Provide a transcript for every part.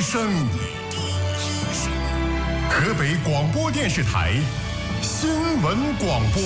声。河北广播电视台新闻广播。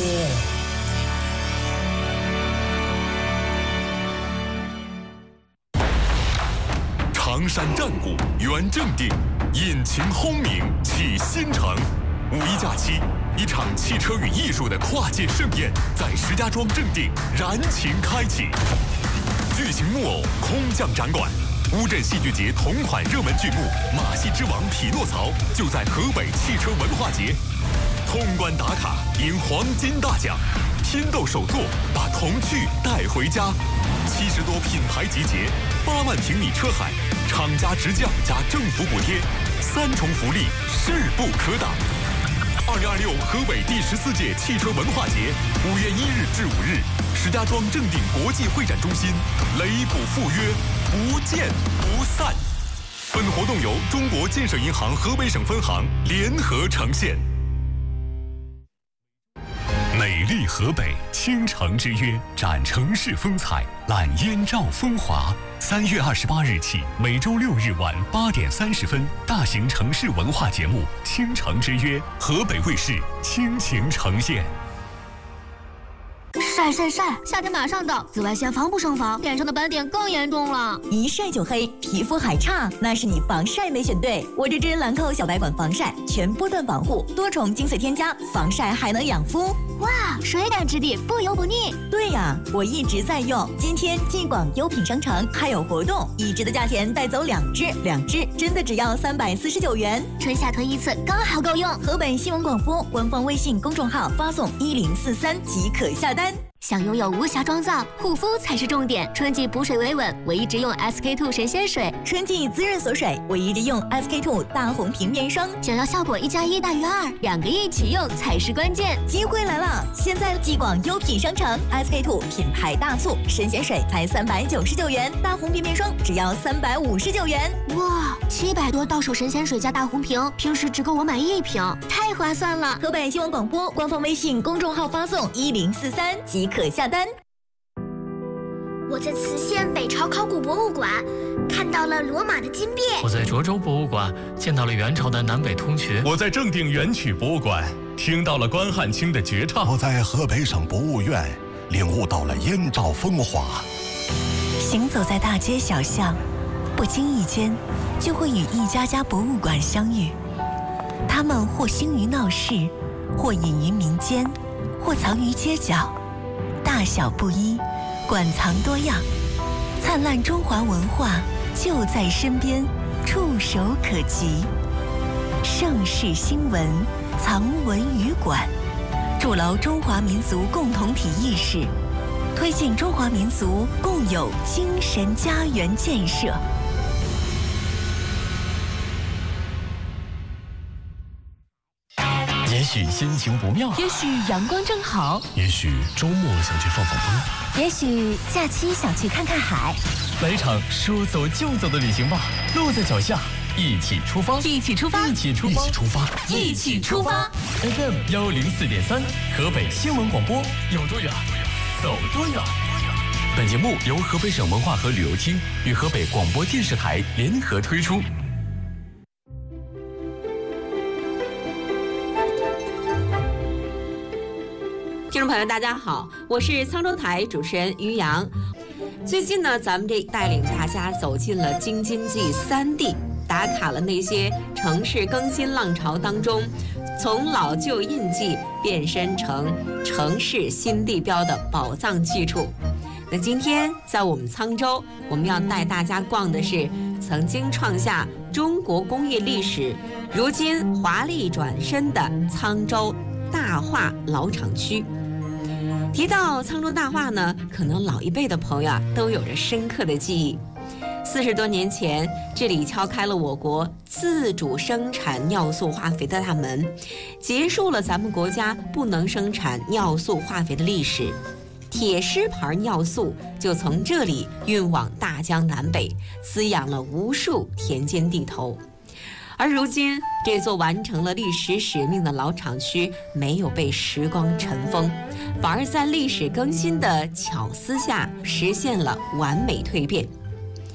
常山战鼓原正定，引擎轰鸣启新城。五一假期，一场汽车与艺术的跨界盛宴在石家庄正定燃情开启。巨型木偶空降展馆，乌镇戏剧节同款热门剧目《马戏之王匹诺曹》就在河北汽车文化节。通关打卡赢黄金大奖，拼斗手作把童趣带回家。70多品牌集结，8万平米车海，厂家直降加政府补贴，3重福利势不可挡。2026河北第14届汽车文化节5月1日至5日，石家庄正定国际会展中心，擂鼓赴约，不见不散。本活动由中国建设银行河北省分行联合呈现。美丽河北，倾城之约，展城市风采，揽燕赵风华。3月28日起，每周6日晚8点30分，大型城市文化节目《倾城之约》，河北卫视倾情呈现。 晒晒晒！夏天马上到，紫外线防不胜防，脸上的斑点更严重了。 一晒就黑，皮肤还差，那是你防晒没选对。我这支兰蔻小白管防晒，全波段防护，多重精粹添加，防晒还能养肤。 哇，水感质地，不油不腻。 对呀，我一直在用。今天继广优品商城还有活动，1支的价钱带走2支真的只要349元。 春夏囤1次，刚好够用。 河北新闻广播官方微信公众号发送1043即可下单。 想拥有无瑕妆造，护肤才是重点。春季补水维稳，我一直用 SK2 神仙水； 春季滋润锁水，我一直用 SK2 大红瓶面霜。 想要效果1+1大于2，2个一起用才是关键。 机会来了！现在继广优品商城 SK2 品牌大促，神仙水才399元，大红瓶面霜只要359元。 哇，700多到手神仙水加大红瓶，平时只够我买1瓶，太划算了！ 河北新闻广播官方微信公众号发送1043即可下单。 我在磁县北朝考古博物馆看到了罗马的金匾。 我在涿州博物馆见到了元朝的南北通衢。 我在正定元曲博物馆听到了关汉卿的绝唱。 我在河北省博物院领悟到了燕赵风华。 行走在大街小巷，不经意间就会与一家家博物馆相遇。他们或兴于闹市，或隐于民间，或藏于街角，大小不一，馆藏多样。灿烂中华文化就在身边，触手可及。盛世新闻藏文于馆，筑牢中华民族共同体意识，推进中华民族共有精神家园建设。 也许心情不妙， 也许阳光正好， 也许周末想去放放风， 也许假期想去看看海。 来一场说走就走的旅行吧，路在脚下，一起出发， 一起出发， 一起出发， 一起出发， 一起出发。 FM 104.3，河北新闻广播，有多远，走多远。本节目由河北省文化和旅游厅与河北广播电视台联合推出。 听众朋友大家好，我是沧州台主持人于洋。最近呢，咱们这带领大家走进了京津冀3地，打卡了那些城市更新浪潮当中从老旧印记变身成城市新地标的宝藏去处。那今天在我们沧州，我们要带大家逛的是曾经创下中国工业历史，如今华丽转身的沧州大化老厂区。提到沧州大化呢，可能老一辈的朋友都有着深刻的记忆。40多年前，这里敲开了我国自主生产尿素化肥的大门，结束了咱们国家不能生产尿素化肥的历史。铁狮牌尿素就从这里运往大江南北，滋养了无数田间地头。而如今，这座完成了历史使命的老厂区没有被时光尘封，反而在历史更新的巧思下实现了完美蜕变。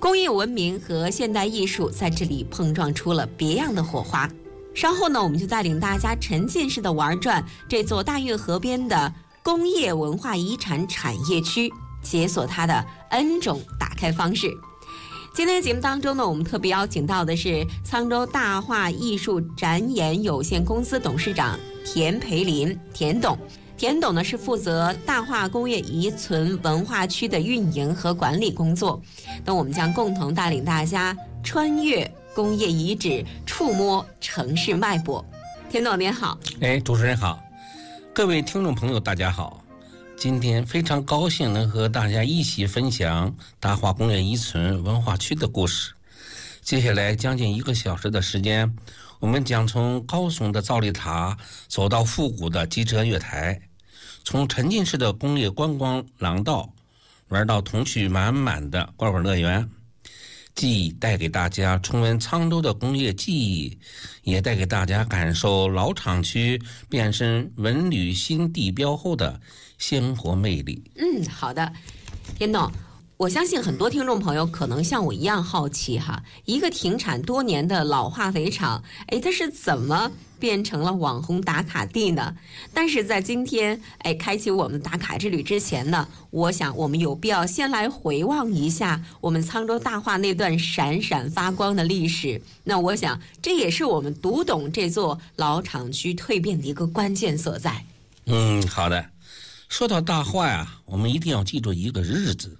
工业文明和现代艺术在这里碰撞出了别样的火花。稍后呢，我们就带领大家沉浸式的玩转这座大运河边的工业文化遗产产业区，解锁它的 N 种打开方式。今天的节目当中呢，我们特别邀请到的是沧州大化艺术展演有限公司董事长田培林，田董。田董呢是负责大化工业遗存文化区的运营和管理工作。那我们将共同带领大家穿越工业遗址，触摸城市脉搏。田董您好。 主持人好，各位听众朋友大家好。今天非常高兴能和大家一起分享大化工业遗存文化区的故事。接下来将近1个小时的时间，我们将从高耸的造丽塔走到复古的机车月台，从沉浸式的工业观光廊道玩到童趣满满的乖乖乐园，既带给大家重温沧州的工业记忆，也带给大家感受老厂区变身文旅新地标后的鲜活魅力。 好的，田董，我相信很多听众朋友可能像我一样好奇哈，一个停产多年的老化肥厂，它是怎么变成了网红打卡地呢？但是在今天开启我们打卡之旅之前呢，我想我们有必要先来回望一下我们沧州大化那段闪闪发光的历史。那我想这也是我们读懂这座老厂区蜕变的一个关键所在。 好的。说到大化呀，我们一定要记住一个日子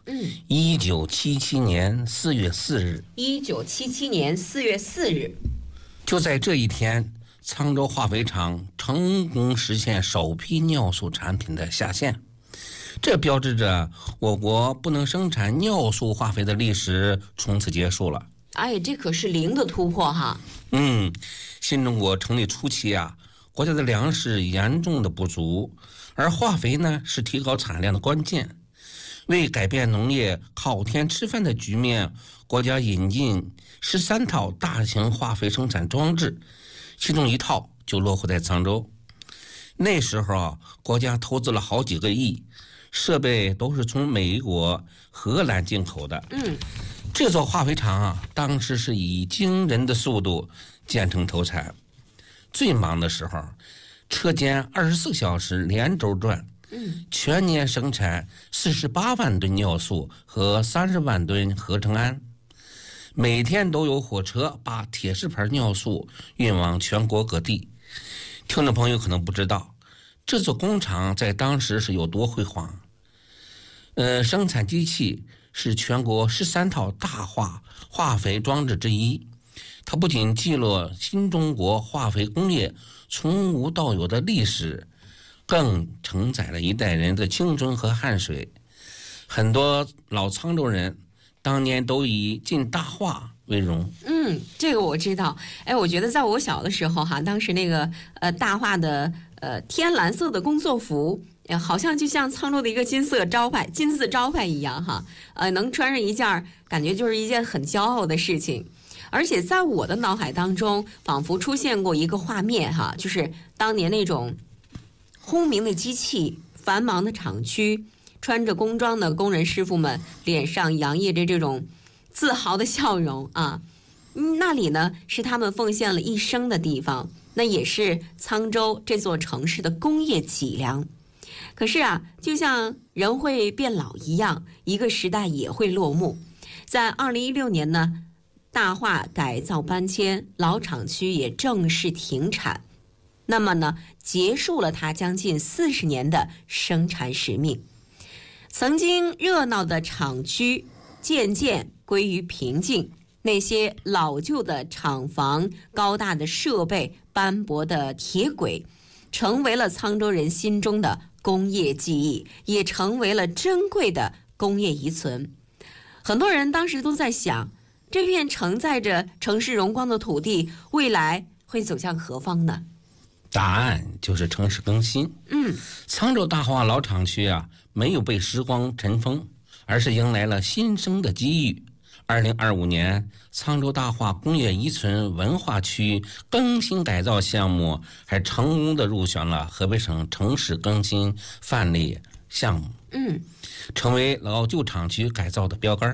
，1977年4月4日。 1977年4月4日， 就在这一天，沧州化肥厂成功实现首批尿素产品的下线，这标志着我国不能生产尿素化肥的历史从此结束了。 这可是零的突破哈。 新中国成立初期啊，国家的粮食严重的不足，而化肥呢是提高产量的关键。为改变农业靠天吃饭的局面，国家引进13套大型化肥生产装置，其中1套就落户在沧州。那时候啊，国家投资了好几个亿，设备都是从美国、荷兰进口的。这座化肥厂啊，当时是以惊人的速度建成投产。最忙的时候，车间24小时连轴转，全年生产48万吨尿素和30万吨合成氨，每天都有火车把铁石牌尿素运往全国各地。听众朋友可能不知道，这座工厂在当时是有多辉煌。生产机器是全国13套大化肥装置之一，它不仅记录新中国化肥工业从无到有的历史，更承载了一代人的青春和汗水。很多老沧州人当年都以进大化为荣。 这个我知道。我觉得在我小的时候哈，当时那个大化的天蓝色的工作服，好像就像沧州的一个金字招牌一样哈。能穿上一件，感觉就是一件很骄傲的事情。而且在我的脑海当中，仿佛出现过一个画面哈，就是当年那种轰鸣的机器、繁忙的厂区，穿着工装的工人师傅们脸上洋溢着这种自豪的笑容啊。那里呢是他们奉献了一生的地方，那也是沧州这座城市的工业脊梁。可是啊，就像人会变老一样，一个时代也会落幕。在2016年呢，大化改造搬迁，老厂区也正式停产。那么呢，结束了它将近40年的生产使命。曾经热闹的厂区渐渐归于平静，那些老旧的厂房、高大的设备、斑驳的铁轨，成为了沧州人心中的工业记忆，也成为了珍贵的工业遗存。很多人当时都在想，这片承载着城市荣光的土地，未来会走向何方呢？ 答案就是城市更新。沧州大化老厂区啊，没有被时光尘封，而是迎来了新生的机遇。2025年，沧州大化工业遗存文化区更新改造项目还成功的入选了河北省城市更新范例项目，成为老旧厂区改造的标杆。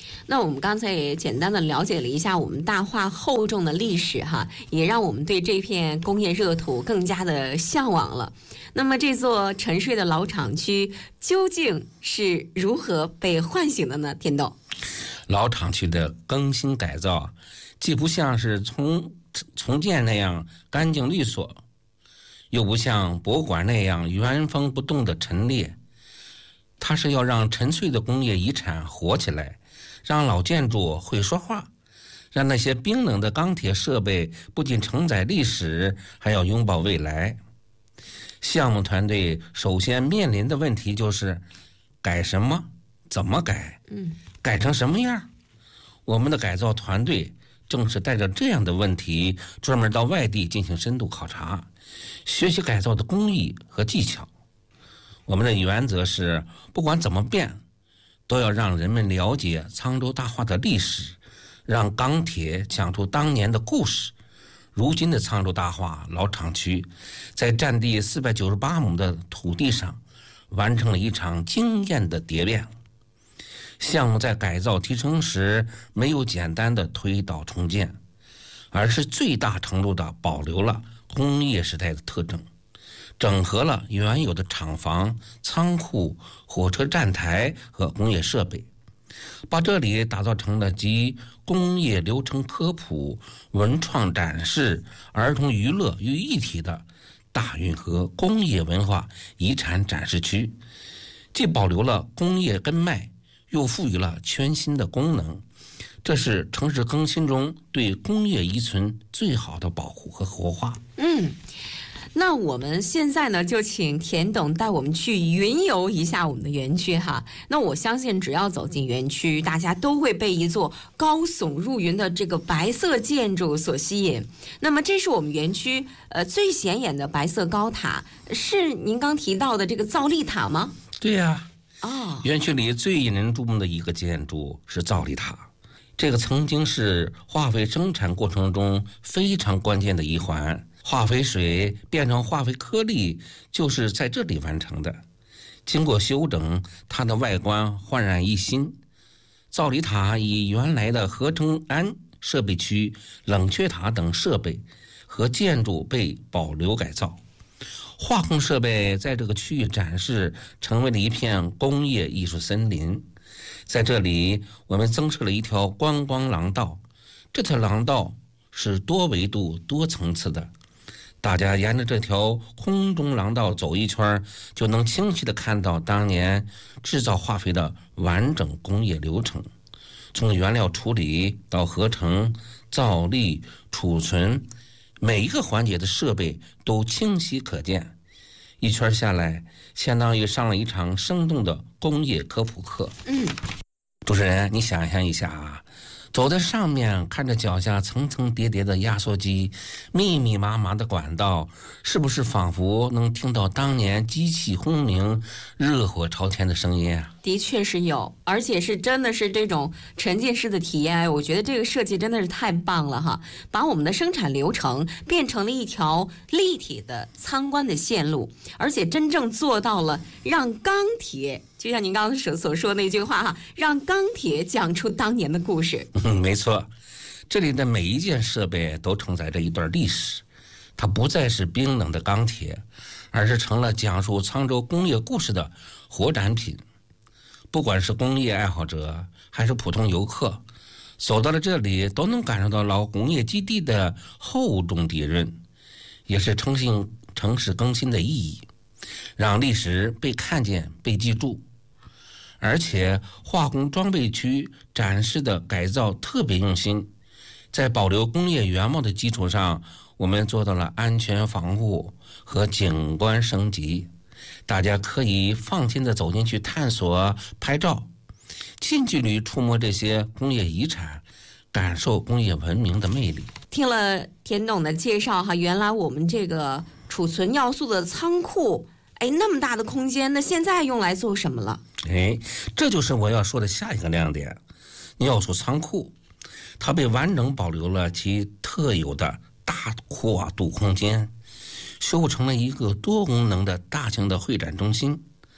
那我们刚才也简单的了解了一下我们大化厚重的历史哈，也让我们对这片工业热土更加的向往了。那么这座沉睡的老厂区究竟是如何被唤醒的呢？天斗， 老厂区的更新改造，既不像是重建那样干净利索，又不像博物馆那样原封不动的陈列，它是要让沉睡的工业遗产活起来，让老建筑会说话，让那些冰冷的钢铁设备不仅承载历史，还要拥抱未来。项目团队首先面临的问题就是改什么，怎么改，改成什么样。我们的改造团队正是带着这样的问题，专门到外地进行深度考察，学习改造的工艺和技巧。我们的原则是，不管怎么变，都要让人们了解沧州大化的历史，让钢铁讲出当年的故事。如今的沧州大化老厂区，在占地498亩的土地上，完成了一场惊艳的蝶变。项目在改造提升时，没有简单的推倒重建，而是最大程度地保留了工业时代的特征，整合了原有的厂房、仓库、火车站台和工业设备，把这里打造成了集工业流程科普、文创展示、儿童娱乐于一体的大运河工业文化遗产展示区，既保留了工业根脉，又赋予了全新的功能。这是城市更新中对工业遗存最好的保护和活化。 那我们现在呢，就请田董带我们去云游一下我们的园区哈。那我相信，只要走进园区，大家都会被一座高耸入云的这个白色建筑所吸引。那么，这是我们园区最显眼的白色高塔，是您刚提到的这个造丽塔吗？ 对呀。园区里最引人注目的一个建筑是造丽塔，这个曾经是化肥生产过程中非常关键的一环。化肥水变成化肥颗粒就是在这里完成的。经过修整，它的外观焕然一新。造丽塔以原来的合成氨设备区、冷却塔等设备和建筑被保留改造。化工设备在这个区域展示，成为了一片工业艺术森林。在这里，我们增设了一条观光廊道，这条廊道是多维度、多层次的。大家沿着这条空中廊道走一圈，就能清晰地看到当年制造化肥的完整工业流程，从原料处理到合成、造粒、储存，每一个环节的设备都清晰可见。一圈下来，相当于上了一场生动的工业科普课。主持人，你想象一下啊，走在上面，看着脚下层层叠叠的压缩机，密密麻麻的管道，是不是仿佛能听到当年机器轰鸣、热火朝天的声音啊？ 的确是有，而且是真的是这种沉浸式的体验。我觉得这个设计真的是太棒了哈，把我们的生产流程变成了一条立体的参观的线路，而且真正做到了让钢铁，就像您刚刚所说的那句话哈，让钢铁讲出当年的故事。 没错，这里的每一件设备都承载着一段历史，它不再是冰冷的钢铁，而是成了讲述沧州工业故事的活展品。不管是工业爱好者还是普通游客，走到了这里都能感受到老工业基地的厚重底蕴，也是城市更新的意义，让历史被看见、被记住。而且化工装备区展示的改造特别用心，在保留工业原貌的基础上，我们做到了安全防护和景观升级。大家可以放心地走进去探索、拍照，近距离触摸这些工业遗产，感受工业文明的魅力。 听了田董的介绍哈，原来我们这个储存尿素的仓库，那么大的空间，那现在用来做什么了？ 这就是我要说的下一个亮点。尿素仓库，它被完整保留了其特有的大跨度空间，修复成了一个多功能的大型的会展中心。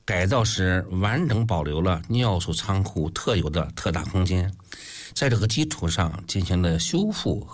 改造时完整保留了尿素仓库特有的特大空间，在这个基础上进行了修复和